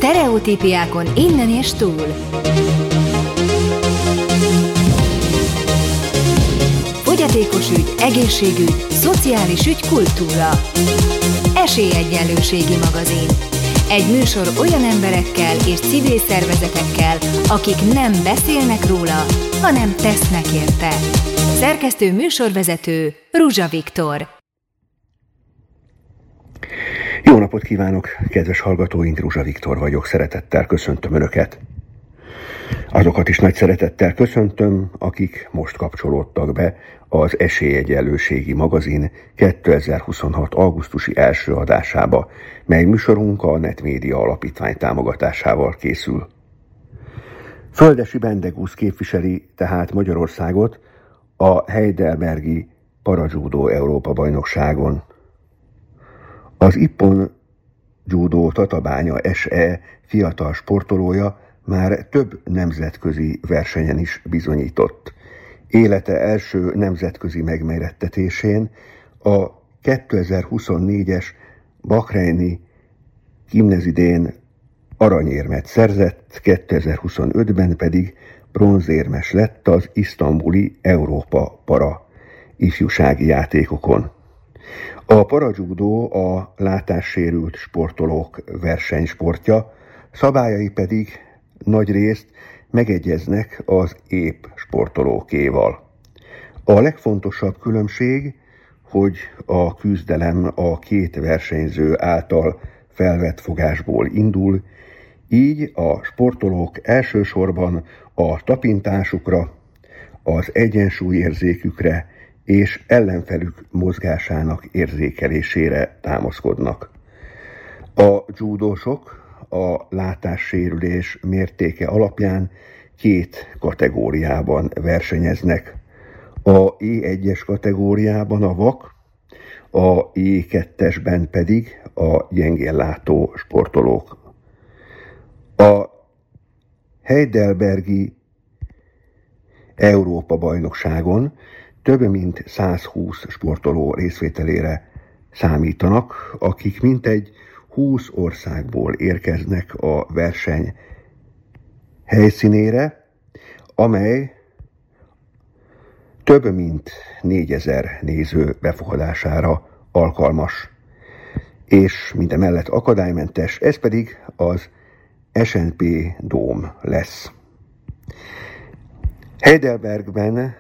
Sztereotípiákon innen és túl. Fogyatékos ügy, egészségügy, szociális ügy, kultúra. Esélyegyenlőségi magazin. Egy műsor olyan emberekkel és civil szervezetekkel, akik nem beszélnek róla, hanem tesznek érte. Szerkesztő műsorvezető Ruzsa Viktor. Jó napot kívánok, kedves hallgatóink, Ruzsa Viktor vagyok, szeretettel köszöntöm Önöket. Azokat is nagy szeretettel köszöntöm, akik most kapcsolódtak be az Esélyegyenlőségi magazin 2026. augusztusi első adásába, mely műsorunk a Netmédia Alapítvány támogatásával készül. Földesi Bendegúz képviseli tehát Magyarországot a Heidelbergi Para-judó Európa-bajnokságon. Az Ippon Judo Tatabánya SE fiatal sportolója már több nemzetközi versenyen is bizonyított. Élete első nemzetközi megmérettetésén a 2024-es Bahreini gimnezidén aranyérmet szerzett, 2025-ben pedig bronzérmes lett az isztambuli Európa para ifjúsági játékokon. A para-judó a látássérült sportolók versenysportja, szabályai pedig nagyrészt megegyeznek az épp sportolókéval. A legfontosabb különbség, hogy a küzdelem a két versenyző által felvett fogásból indul, így a sportolók elsősorban a tapintásukra, az egyensúlyérzékükre és ellenfelük mozgásának érzékelésére támaszkodnak. A judósok a látássérülés mértéke alapján két kategóriában versenyeznek. A E1-es kategóriában a vak, a E2-esben pedig a gyengénlátó sportolók. A Heidelbergi Európa-bajnokságon több mint 120 sportoló részvételére számítanak, akik mintegy 20 országból érkeznek a verseny helyszínére, amely több mint 4000 néző befogadására alkalmas, és mindemellett akadálymentes, ez pedig az SNP Dome lesz. Heidelbergben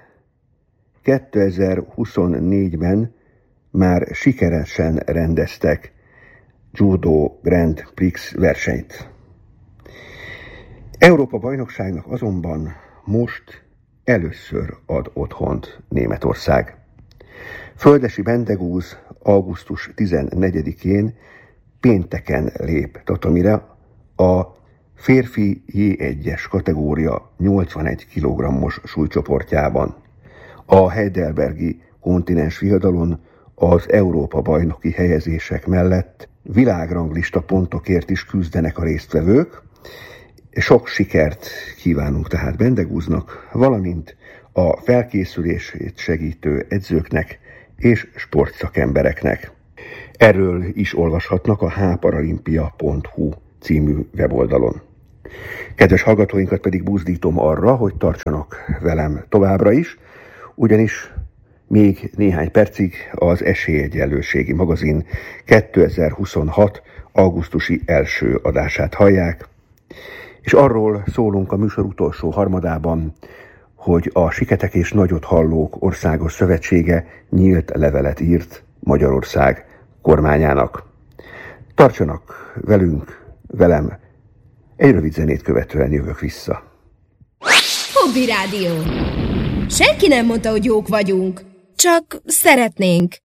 2024-ben már sikeresen rendeztek Judo Grand Prix versenyt. Európa-bajnokságnak azonban most először ad otthont Németország. Földesi Bendegúz augusztus 14-én pénteken lép tatamire a férfi J1-es kategória 81 kg-os súlycsoportjában. A Heidelbergi kontinens viadalon az Európa-bajnoki helyezések mellett világranglista pontokért is küzdenek a résztvevők. Sok sikert kívánunk tehát Bendegúznak, valamint a felkészülését segítő edzőknek és sportszakembereknek. Erről is olvashatnak a hparalimpia.hu című weboldalon. Kedves hallgatóinkat pedig buzdítom arra, hogy tartsanak velem továbbra is, ugyanis még néhány percig az Esélyegyenlőségi magazin 2026. augusztusi első adását hallják, és arról szólunk a műsor utolsó harmadában, hogy a Siketek és Nagyot Hallók Országos Szövetsége nyílt levelet írt Magyarország kormányának. Tartsanak velem, egy rövid zenét követően jövök vissza. Hobby Rádió. Senki nem mondta, hogy jók vagyunk, csak szeretnénk.